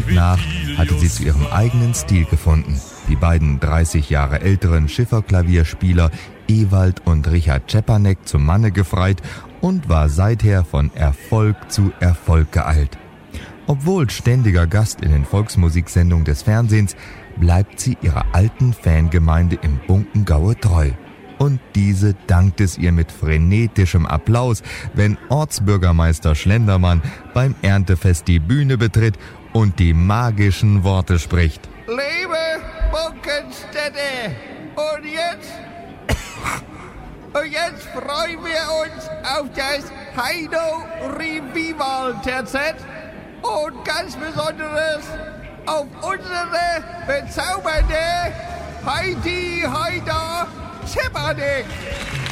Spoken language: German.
und nach hatte sie zu ihrem eigenen Stil gefunden. Die beiden 30 Jahre älteren Schifferklavierspieler Ewald und Richard Czepanek zum Manne gefreit und war seither von Erfolg zu Erfolg geeilt. Obwohl ständiger Gast in den Volksmusiksendungen des Fernsehens, bleibt sie ihrer alten Fangemeinde im Bunkengaue treu. Und diese dankt es ihr mit frenetischem Applaus, wenn Ortsbürgermeister Schlendermann beim Erntefest die Bühne betritt und die magischen Worte spricht. Liebe Bunkenstädte, und jetzt freuen wir uns auf das Heino Revival TZ und ganz besonderes auf unsere bezaubernde Heidi Haida Czepanek.